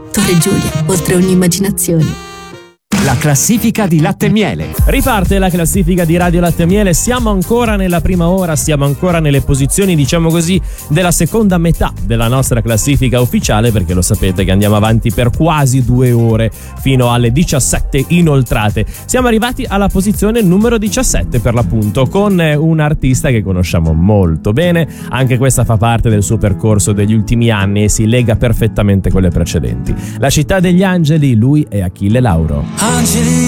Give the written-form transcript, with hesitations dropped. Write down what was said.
Torre Giulia, oltre ogni immaginazione. La classifica di Latte e Miele. Riparte la classifica di Radio Latte e Miele. Siamo ancora nella prima ora, siamo ancora nelle posizioni, diciamo così, della seconda metà della nostra classifica ufficiale, perché lo sapete che andiamo avanti per quasi 2 ore fino alle 17 inoltrate. Siamo arrivati alla posizione numero 17 per l'appunto, con un artista che conosciamo molto bene. Anche questa fa parte del suo percorso degli ultimi anni e si lega perfettamente con le precedenti. La città degli angeli, lui è Achille Lauro. Angeli